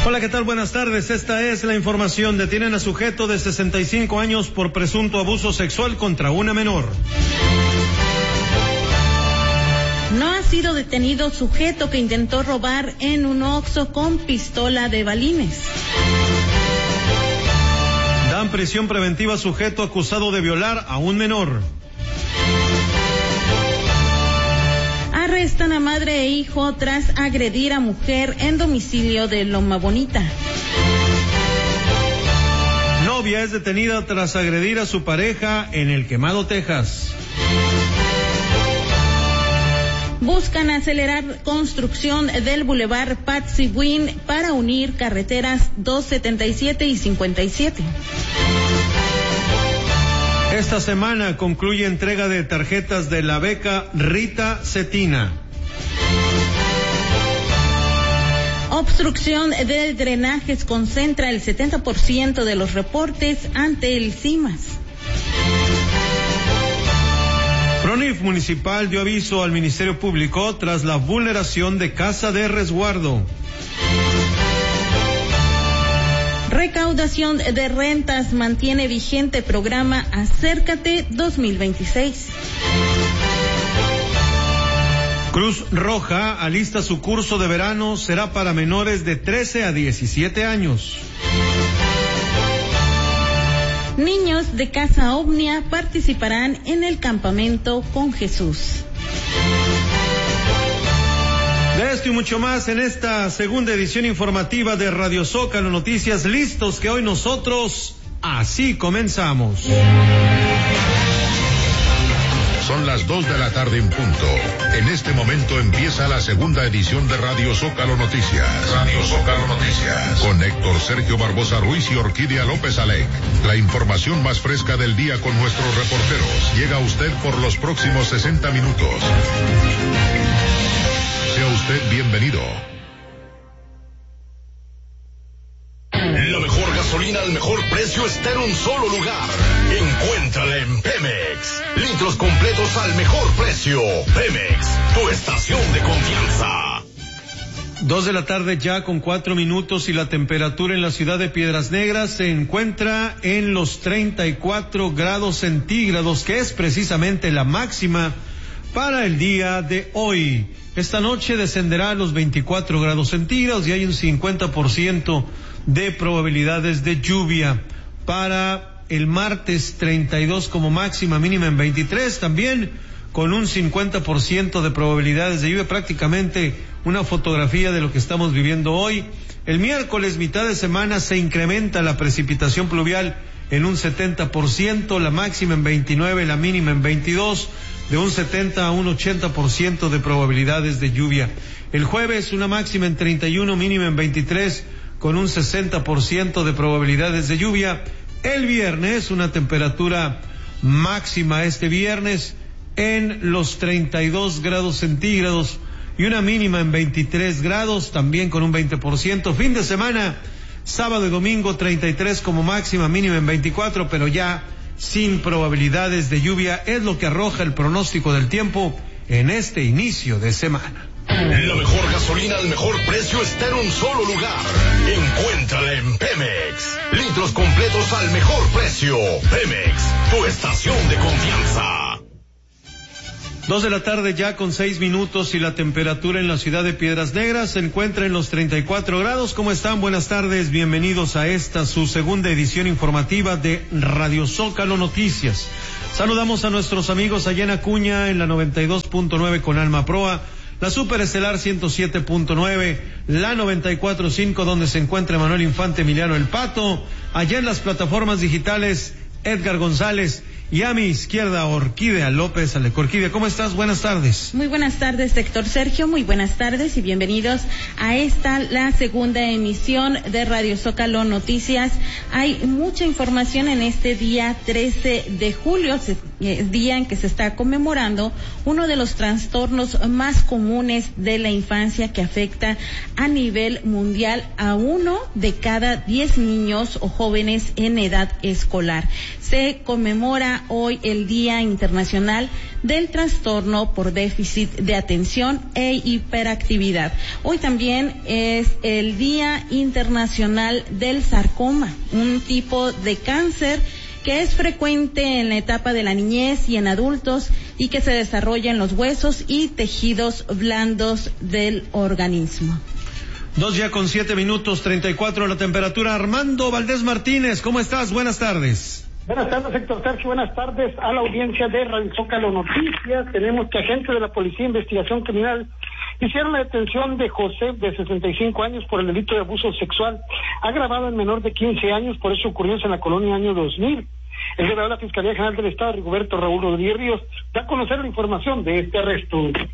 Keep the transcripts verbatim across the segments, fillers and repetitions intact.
Hola, ¿qué tal? Buenas tardes. Esta es la información. Detienen a sujeto de sesenta y cinco años por presunto abuso sexual contra una menor. No ha sido detenido sujeto que intentó robar en un Oxxo con pistola de balines. Dan prisión preventiva a sujeto acusado de violar a un menor. Arrestan a madre e hijo tras agredir a mujer en domicilio de Loma Bonita. Novia es detenida tras agredir a su pareja en El Quemado, Texas. Buscan acelerar construcción del Boulevard Patsy Wynn para unir carreteras doscientos setenta y siete y cincuenta y siete. Esta semana concluye entrega de tarjetas de la beca Rita Cetina. Obstrucción de drenajes concentra el setenta por ciento de los reportes ante el CIMAS. PRONIF municipal dio aviso al Ministerio Público tras la vulneración de casa de resguardo. Recaudación de rentas mantiene vigente programa Acércate dos mil veintiséis. Cruz Roja alista su curso de verano, será para menores de trece a diecisiete años. Niños de Casa Omnia participarán en el campamento con Jesús. De esto y mucho más en esta segunda edición informativa de Radio Zócalo Noticias, listos que hoy nosotros así comenzamos. Son las dos de la tarde en punto. En este momento empieza la segunda edición de Radio Zócalo Noticias. Radio Zócalo Noticias. Con Héctor Sergio Barbosa Ruiz y Orquídea López Alec. La información más fresca del día con nuestros reporteros. Llega a usted por los próximos sesenta minutos. Sea usted bienvenido. La mejor gasolina al mejor precio está en un solo lugar. Encuéntrala en Pemex. Litros completos al mejor precio. Pemex, tu estación de confianza. Dos de la tarde ya con cuatro minutos y la temperatura en la ciudad de Piedras Negras se encuentra en los treinta y cuatro grados centígrados, que es precisamente la máxima para el día de hoy. Esta noche descenderá a los veinticuatro grados centígrados y hay un cincuenta por ciento de probabilidades de lluvia. Para el martes treinta y dos como máxima, mínima en veintitrés, también con un cincuenta por ciento de probabilidades de lluvia, prácticamente una fotografía de lo que estamos viviendo hoy. El miércoles, mitad de semana, se incrementa la precipitación pluvial en un setenta por ciento, la máxima en veintinueve, la mínima en veintidós, de un setenta a un ochenta por ciento de probabilidades de lluvia. El jueves, una máxima en treinta y uno, mínima en veintitrés, con un sesenta por ciento de probabilidades de lluvia. El viernes, una temperatura máxima este viernes en los treinta y dos grados centígrados y una mínima en veintitrés grados, también con un veinte por ciento. Fin de semana, sábado y domingo, treinta y tres como máxima, mínima en veinticuatro, pero ya sin probabilidades de lluvia. Es lo que arroja el pronóstico del tiempo en este inicio de semana. La mejor gasolina al mejor precio está en un solo lugar. Encuéntrala en Pemex. Litros completos al mejor precio. Pemex, tu estación de confianza. Dos de la tarde ya con seis minutos y la temperatura en la ciudad de Piedras Negras se encuentra en los treinta y cuatro grados. ¿Cómo están? Buenas tardes, bienvenidos a esta su segunda edición informativa de Radio Zócalo Noticias. Saludamos a nuestros amigos allá en Acuña en la noventa y dos punto nueve con Alma Proa, la Super Estelar ciento siete punto nueve, la noventa y cuatro punto cinco donde se encuentra Manuel Infante Emiliano El Pato, allá en las plataformas digitales Edgar González y a mi izquierda Orquídea López Alec. Orquídea, ¿cómo estás? Buenas tardes. Muy buenas tardes, Héctor Sergio, muy buenas tardes y bienvenidos a esta, la segunda emisión de Radio Zócalo Noticias. Hay mucha información en este día trece de julio. Se eh, día en que se está conmemorando uno de los trastornos más comunes de la infancia que afecta a nivel mundial a uno de cada diez niños o jóvenes en edad escolar. Se conmemora hoy el Día Internacional del Trastorno por Déficit de Atención e Hiperactividad. Hoy también es el Día Internacional del Sarcoma, un tipo de cáncer que es frecuente en la etapa de la niñez y en adultos y que se desarrolla en los huesos y tejidos blandos del organismo. Dos ya con siete minutos, treinta y cuatro la temperatura. Armando Valdés Martínez, ¿cómo estás? Buenas tardes. Buenas tardes, Héctor Sergio. Buenas tardes a la audiencia de Radio Zócalo Noticias. Tenemos que agentes de la Policía de Investigación Criminal hicieron la detención de José, de sesenta y cinco años, por el delito de abuso sexual agravado en menor de quince años, por hecho ocurrido en la colonia año dos mil. El delegado de la Fiscalía General del Estado, Rigoberto Raúl Rodríguez Ríos, da a conocer la información de este arresto.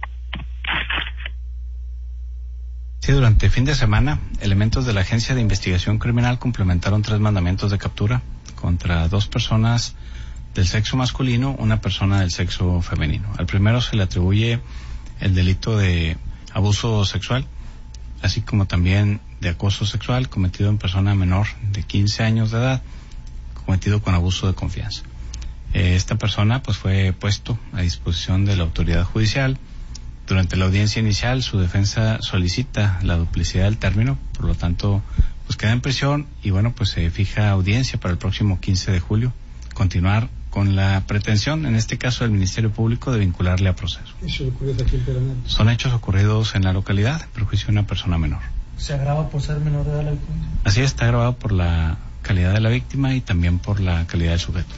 Sí, durante el fin de semana, elementos de la Agencia de Investigación Criminal complementaron tres mandamientos de captura contra dos personas del sexo masculino, una persona del sexo femenino. Al primero se le atribuye el delito de abuso sexual, así como también de acoso sexual cometido en persona menor de quince años de edad, cometido con abuso de confianza. Eh, esta persona pues fue puesto a disposición de la autoridad judicial. Durante la audiencia inicial, su defensa solicita la duplicidad del término, por lo tanto, pues queda en prisión y bueno, pues se fija audiencia para el próximo quince de julio, continuar con la pretensión, en este caso del Ministerio Público, de vincularle a proceso. ¿Eso ocurrió aquí en Pedernal? Son hechos ocurridos en la localidad, en perjuicio de una persona menor. ¿Se agrava por ser menor de edad la víctima? Así es, está agravado por la calidad de la víctima y también por la calidad del sujeto.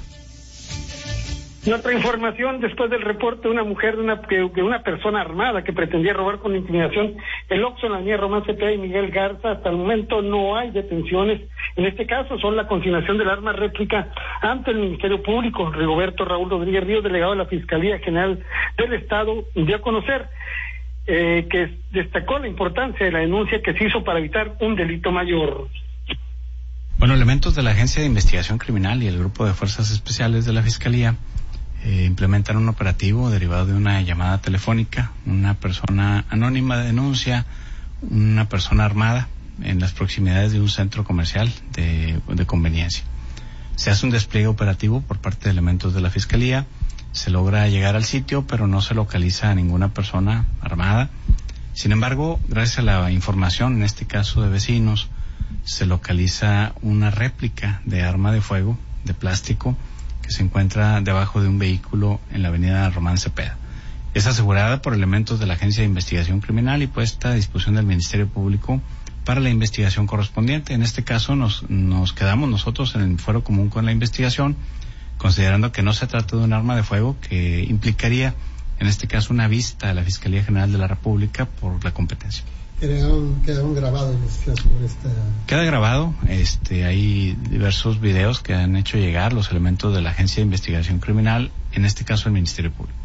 Y otra información, después del reporte de una mujer, de una, de una persona armada que pretendía robar con intimidación el Oxxo en la avenida Román Cepeda y Miguel Garza, hasta el momento no hay detenciones. En este caso son la consignación del arma réplica ante el Ministerio Público. Rigoberto Raúl Rodríguez Ríos, delegado de la Fiscalía General del Estado, dio a conocer eh, que destacó la importancia de la denuncia que se hizo para evitar un delito mayor. Bueno, elementos de la Agencia de Investigación Criminal y el Grupo de Fuerzas Especiales de la Fiscalía Eh, implementan un operativo derivado de una llamada telefónica. Una persona anónima denuncia una persona armada en las proximidades de un centro comercial de, de conveniencia. Se hace un despliegue operativo por parte de elementos de la Fiscalía, se logra llegar al sitio, pero no se localiza a ninguna persona armada. Sin embargo, gracias a la información, en este caso de vecinos, se localiza una réplica de arma de fuego, de plástico, que se encuentra debajo de un vehículo en la avenida Román Cepeda. Es asegurada por elementos de la Agencia de Investigación Criminal y puesta a disposición del Ministerio Público para la investigación correspondiente. En este caso nos, nos quedamos nosotros en el fuero común con la investigación, considerando que no se trata de un arma de fuego que implicaría, en este caso, una vista a la Fiscalía General de la República por la competencia. Quedaron, quedaron grabados sobre esta... Queda grabado, este, hay diversos videos que han hecho llegar los elementos de la Agencia de Investigación Criminal, en este caso el Ministerio Público.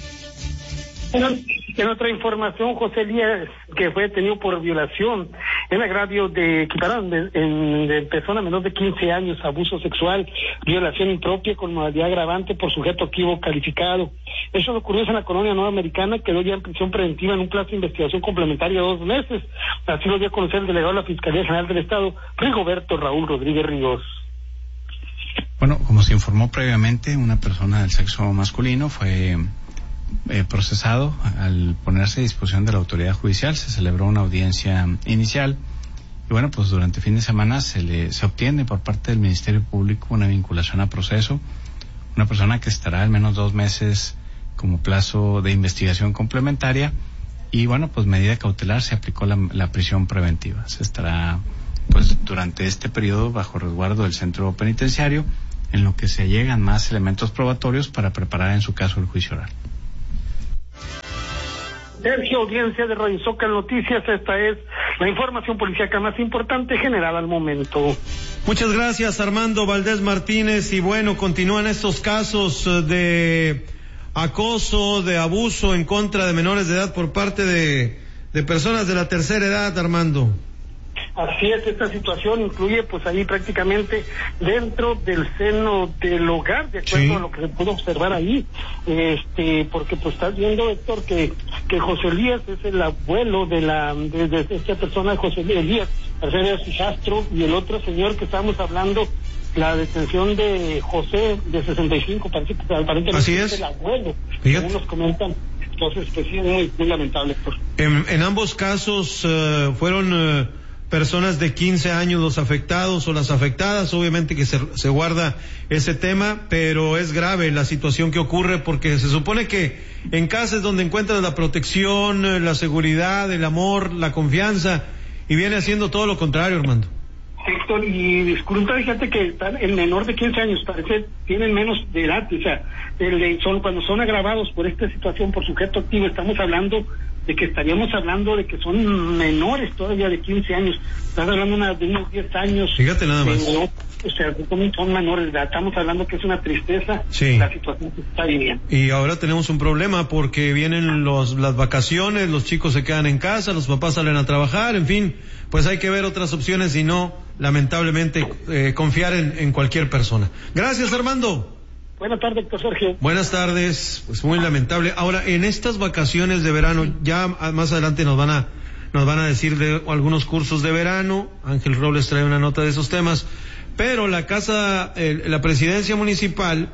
En otra información, José Elías, que fue detenido por violación en agravio de equipararon de, en, de persona menor de quince años, abuso sexual, violación impropia con modalidad agravante por sujeto activo calificado. Eso ocurrió en la colonia Nueva Americana, quedó ya en prisión preventiva en un plazo de investigación complementaria de dos meses. Así lo dio a conocer el delegado de la Fiscalía General del Estado, Rigoberto Raúl Rodríguez Ríos. Bueno, como se informó previamente, una persona del sexo masculino fue Eh, procesado. Al ponerse a disposición de la autoridad judicial se celebró una audiencia inicial y bueno, pues durante el fin de semana se le se obtiene por parte del Ministerio Público una vinculación a proceso, una persona que estará al menos dos meses como plazo de investigación complementaria y bueno, pues medida cautelar se aplicó la, la prisión preventiva. Se estará pues durante este periodo bajo resguardo del centro penitenciario, en lo que se llegan más elementos probatorios para preparar en su caso el juicio oral. Sergio, audiencia de Radio Zócalo Noticias, esta es la información policíaca más importante generada al momento. Muchas gracias, Armando Valdés Martínez, y bueno, continúan estos casos de acoso, de abuso en contra de menores de edad por parte de, de personas de la tercera edad, Armando. Así es, esta situación incluye pues ahí prácticamente dentro del seno del hogar, de acuerdo sí. a lo que se pudo observar ahí, este, porque pues estás viendo, Héctor, que, que José Elías es el abuelo de la, de, de esta persona, José Elías, Arcelia Castro, y el otro señor que estábamos hablando, la detención de José, de sesenta y cinco, parece que aparentemente Así es. es el abuelo, Fíjate. según nos comentan. Entonces, pues sí, es muy, muy lamentable, Héctor. En, en ambos casos uh, fueron uh, personas de quince años los afectados o las afectadas, obviamente que se, se guarda ese tema, pero es grave la situación que ocurre porque se supone que en casa es donde encuentras la protección, la seguridad, el amor, la confianza, y viene haciendo todo lo contrario, Armando. Héctor, y disculpa, fíjate que el menor de quince años parece tienen menos de edad, o sea, el, son cuando son agravados por esta situación por sujeto activo, estamos hablando de que estaríamos hablando de que son menores todavía de quince años, estás hablando una, de unos diez años. Fíjate nada más. De, o sea, son menores de edad, estamos hablando que es una tristeza sí. la situación que está viviendo. Y ahora tenemos un problema porque vienen los, las vacaciones, los chicos se quedan en casa, los papás salen a trabajar, en fin, pues hay que ver otras opciones y no, lamentablemente, eh, confiar en, en cualquier persona. Gracias, Armando. Buenas tardes, doctor Sergio. Buenas tardes, pues muy lamentable. Ahora, en estas vacaciones de verano, ya más adelante nos van a, nos van a decir de algunos cursos de verano, Ángel Robles trae una nota de esos temas, pero la casa, eh, la presidencia municipal,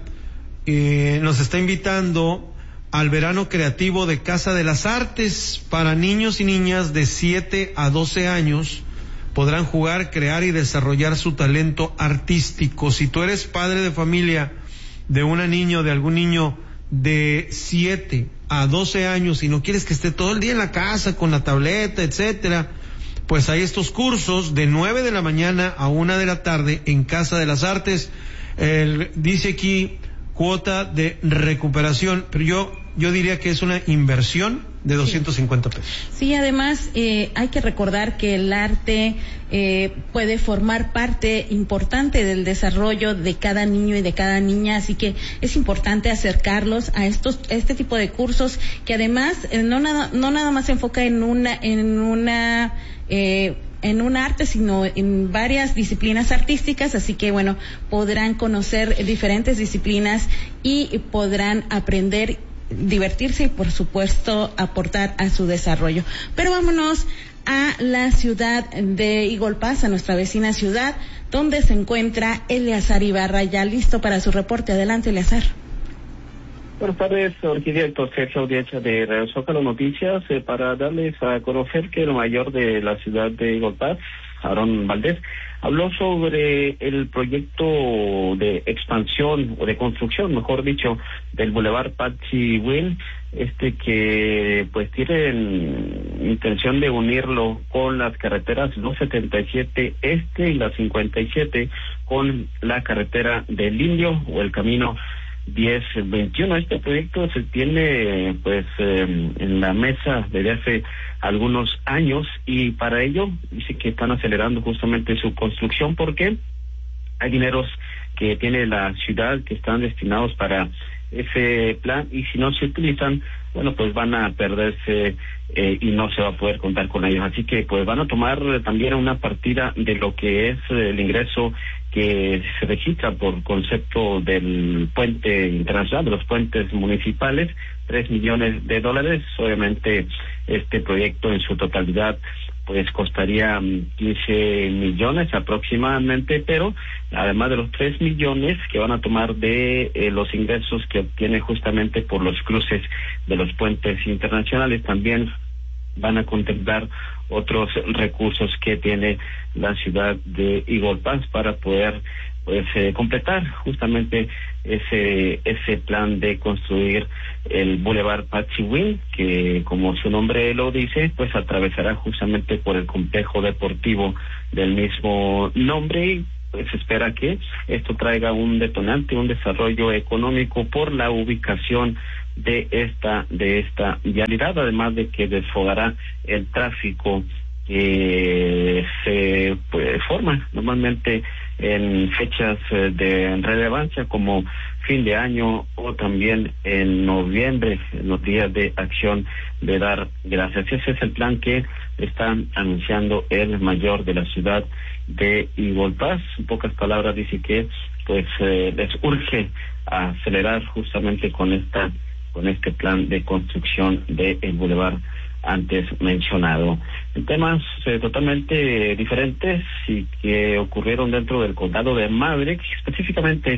eh, nos está invitando al verano creativo de Casa de las Artes para niños y niñas de siete a doce años. Podrán jugar, crear y desarrollar su talento artístico. Si tú eres padre de familia de una niña o de algún niño de siete a doce años y no quieres que esté todo el día en la casa con la tableta, etcétera, pues hay estos cursos de nueve de la mañana a una de la tarde en Casa de las Artes. El, dice aquí cuota de recuperación, pero yo yo diría que es una inversión de doscientos cincuenta pesos. Sí, además eh, hay que recordar que el arte eh, puede formar parte importante del desarrollo de cada niño y de cada niña, así que es importante acercarlos a estos este tipo de cursos que además eh, no nada no nada más se enfoca en una en una eh, en un arte, sino en varias disciplinas artísticas, así que bueno, podrán conocer diferentes disciplinas y podrán aprender, divertirse y por supuesto aportar a su desarrollo. Pero vámonos a la ciudad de Eagle Pass, a nuestra vecina ciudad, donde se encuentra Eleazar Ibarra, ya listo para su reporte. Adelante, Eleazar. Buenas tardes, Orquídea, doctor Sergio, audiencia de Radio Zócalo Noticias, eh, para darles a conocer que el mayor de la ciudad de Eagle Pass, Aarón Valdés, habló sobre el proyecto de expansión o de construcción, mejor dicho, del Boulevard Patsy Will, este que pues tienen intención de unirlo con las carreteras dos setenta y siete Este y la cincuenta y siete con la carretera del Indio o el camino diez veintiuno. Este proyecto se tiene pues eh, en la mesa desde hace algunos años y para ello dice que están acelerando justamente su construcción porque hay dineros que tiene la ciudad que están destinados para ese plan y si no se utilizan, bueno, pues van a perderse eh, y no se va a poder contar con ellos. Así que pues van a tomar también una partida de lo que es el ingreso que se registra por concepto del puente internacional, de los puentes municipales, tres millones de dólares. Obviamente este proyecto en su totalidad pues costaría quince millones aproximadamente, pero además de los tres millones que van a tomar de eh, los ingresos que obtiene justamente por los cruces de los puentes internacionales, también van a contemplar otros recursos que tiene la ciudad de Eagle Pass para poder pues eh, completar justamente ese ese plan de construir el Boulevard Patsy Will, que como su nombre lo dice, pues atravesará justamente por el complejo deportivo del mismo nombre y pues se espera que esto traiga un detonante, un desarrollo económico por la ubicación de esta de esta vialidad, además de que desfogará el tráfico que se pues, forma normalmente en fechas de relevancia como fin de año o también en noviembre, en los días de acción de dar gracias. Ese es el plan que está anunciando el mayor de la ciudad de Igualpás. En pocas palabras dice que pues eh, les urge acelerar justamente con esta con este plan de construcción del bulevar antes mencionado. En temas eh, totalmente diferentes y que ocurrieron dentro del condado de Maverick, específicamente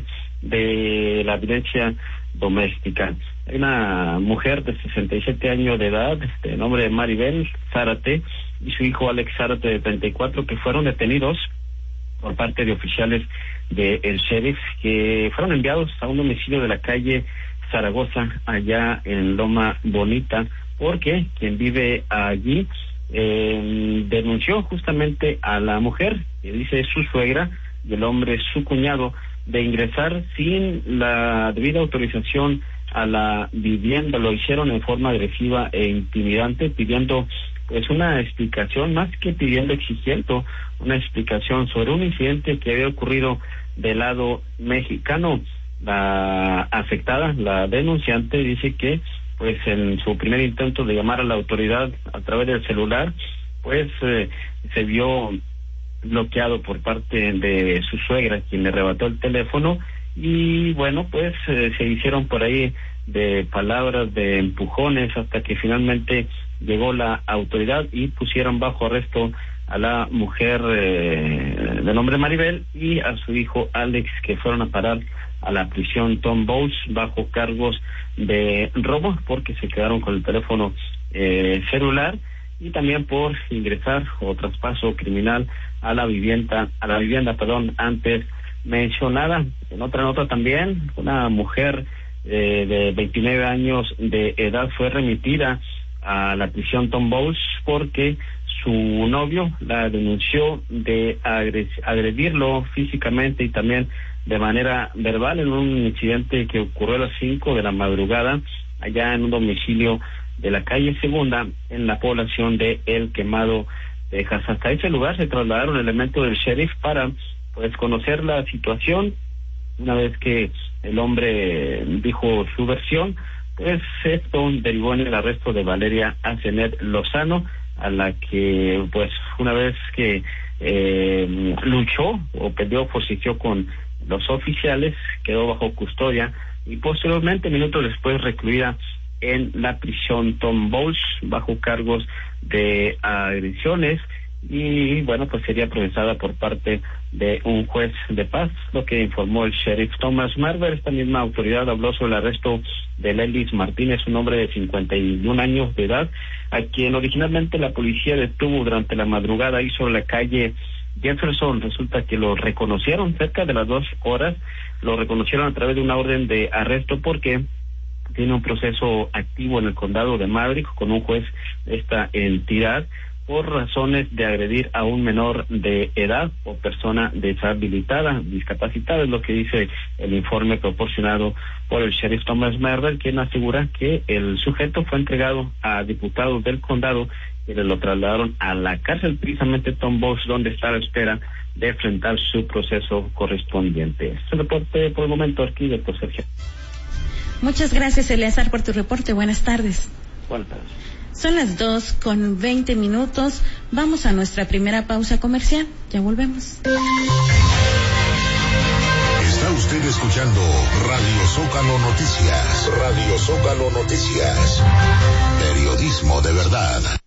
de la violencia doméstica. Hay una mujer de sesenta y siete años de edad, de nombre Maribel Zárate, y su hijo Alex Zárate de treinta y cuatro, que fueron detenidos por parte de oficiales del sheriff, que fueron enviados a un domicilio de la calle Zaragoza, allá en Loma Bonita, porque quien vive allí eh, denunció justamente a la mujer, que dice su suegra, y el hombre su cuñado, de ingresar sin la debida autorización a la vivienda. Lo hicieron en forma agresiva e intimidante, pidiendo pues una explicación, más que pidiendo, exigiendo una explicación sobre un incidente que había ocurrido del lado mexicano. La afectada, la denunciante, dice que pues en su primer intento de llamar a la autoridad a través del celular, pues eh, se vio bloqueado por parte de su suegra, quien le arrebató el teléfono, y bueno, pues eh, se hicieron por ahí de palabras, de empujones, hasta que finalmente llegó la autoridad y pusieron bajo arresto a la mujer eh, de nombre Maribel y a su hijo Alex, que fueron a parar a la prisión Tom Bowles bajo cargos de robo, porque se quedaron con el teléfono eh, celular, y también por ingresar o traspaso criminal a la vivienda, a la vivienda, perdón, antes mencionada. En otra nota también, una mujer eh, de veintinueve años de edad fue remitida a la prisión Tom Bowles porque su novio la denunció de agredirlo físicamente y también de manera verbal en un incidente que ocurrió a las cinco de la madrugada allá en un domicilio de la calle Segunda en la población de El Quemado, Texas. Hasta ese lugar se trasladaron elementos del sheriff para pues conocer la situación. Una vez que el hombre dijo su versión, pues esto derivó en el arresto de Valeria Azenet Lozano, a la que pues una vez que eh, luchó o perdió oposición con los oficiales, quedó bajo custodia y posteriormente, minutos después, recluida en la prisión Tom Bowles bajo cargos de agresiones, y bueno, pues sería procesada por parte de un juez de paz, lo que informó el sheriff Thomas Marver. Esta misma autoridad habló sobre el arresto de Lelis Martínez, un hombre de cincuenta y un años de edad, a quien originalmente la policía detuvo durante la madrugada ahí sobre la calle Jefferson. Resulta que lo reconocieron cerca de las dos horas, lo reconocieron a través de una orden de arresto porque tiene un proceso activo en el condado de Maverick con un juez de esta entidad por razones de agredir a un menor de edad o persona deshabilitada, discapacitada, es lo que dice el informe proporcionado por el sheriff Thomas Merver, quien asegura que el sujeto fue entregado a diputados del condado y lo trasladaron a la cárcel, precisamente Tom Bowles, donde está a la espera de enfrentar su proceso correspondiente. Este reporte por el momento aquí de Sergio. Muchas gracias, Eleazar, por tu reporte. Buenas tardes. Buenas tardes. Son las dos con veinte minutos. Vamos a nuestra primera pausa comercial. Ya volvemos. Está usted escuchando Radio Zócalo Noticias. Radio Zócalo Noticias. Periodismo de verdad.